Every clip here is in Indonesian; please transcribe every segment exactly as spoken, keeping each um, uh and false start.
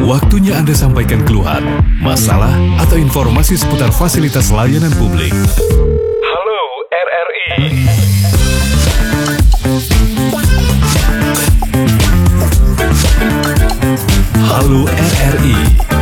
Waktunya Anda sampaikan keluhan, masalah, atau informasi seputar fasilitas layanan publik. Halo R R I. Halo R R I.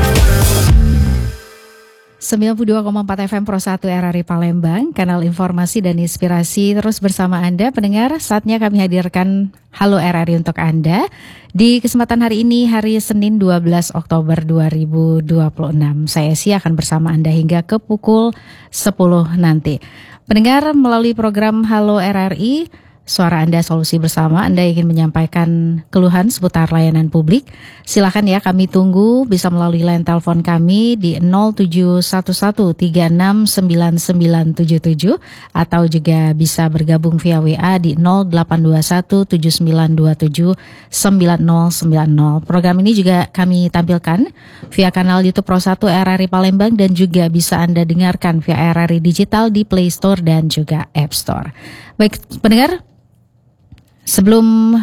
sembilan puluh dua koma empat F M Pro satu R R I Palembang, kanal informasi dan inspirasi terus bersama Anda pendengar. Saatnya kami hadirkan Halo R R I untuk Anda di kesempatan hari ini, hari Senin dua belas Oktober dua ribu dua puluh enam. Saya Esi akan bersama Anda hingga ke pukul sepuluh nanti. Pendengar, melalui program Halo R R I, Suara Anda Solusi Bersama, Anda ingin menyampaikan keluhan seputar layanan publik, silakan ya, kami tunggu bisa melalui line telepon kami di nol tujuh satu satu tiga enam sembilan sembilan tujuh tujuh atau juga bisa bergabung via W A di nol delapan dua satu tujuh sembilan dua tujuh sembilan nol sembilan nol. Program ini juga kami tampilkan via kanal YouTube Pro satu R R I Palembang dan juga bisa Anda dengarkan via R R I Digital di Play Store dan juga App Store. Baik pendengar, sebelum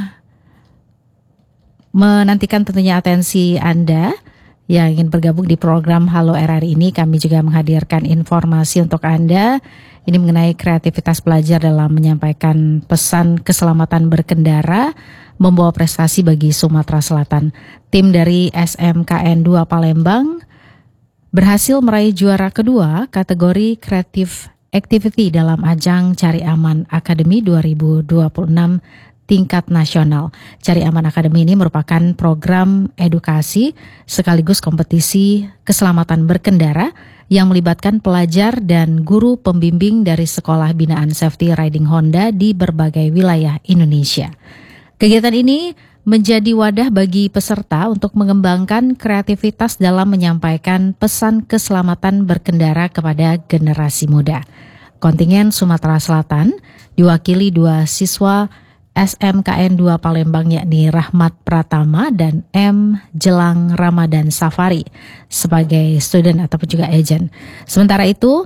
menantikan tentunya atensi Anda yang ingin bergabung di program Halo R R I ini, kami juga menghadirkan informasi untuk Anda. Ini mengenai kreativitas pelajar dalam menyampaikan pesan keselamatan berkendara, membawa prestasi bagi Sumatera Selatan. Tim dari S M K N dua Palembang berhasil meraih juara kedua kategori Creative Activity dalam ajang Cari Aman Akademi dua ribu dua puluh enam tingkat nasional. Cari Aman Akademi ini merupakan program edukasi sekaligus kompetisi keselamatan berkendara yang melibatkan pelajar dan guru pembimbing dari Sekolah Binaan Safety Riding Honda di berbagai wilayah Indonesia. Kegiatan ini menjadi wadah bagi peserta untuk mengembangkan kreativitas dalam menyampaikan pesan keselamatan berkendara kepada generasi muda. Kontingen Sumatera Selatan diwakili dua siswa S M K N dua Palembang, yakni Rahmat Pratama dan M. Jelang Ramadan Safari sebagai student ataupun juga agent. Sementara itu,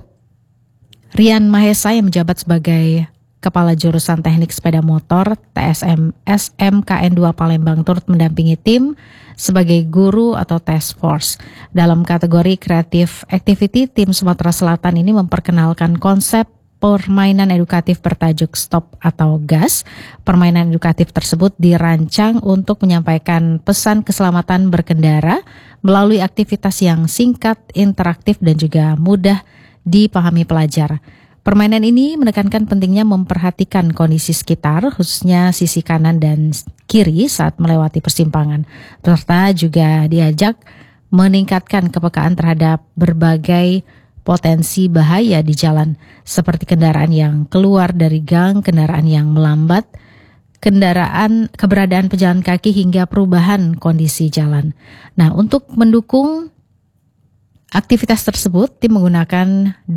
Rian Mahesa yang menjabat sebagai Kepala Jurusan Teknik Sepeda Motor T S M S M K N dua Palembang turut mendampingi tim sebagai guru atau task force. Dalam kategori Creative Activity, tim Sumatera Selatan ini memperkenalkan konsep permainan edukatif bertajuk Stop atau Gas. Permainan edukatif tersebut dirancang untuk menyampaikan pesan keselamatan berkendara melalui aktivitas yang singkat, interaktif, dan juga mudah dipahami pelajar. Permainan ini menekankan pentingnya memperhatikan kondisi sekitar, khususnya sisi kanan dan kiri saat melewati persimpangan. Peserta juga diajak meningkatkan kepekaan terhadap berbagai potensi bahaya di jalan, seperti kendaraan yang keluar dari gang, kendaraan yang melambat, kendaraan keberadaan pejalan kaki hingga perubahan kondisi jalan. Nah, untuk mendukung aktivitas tersebut, tim menggunakan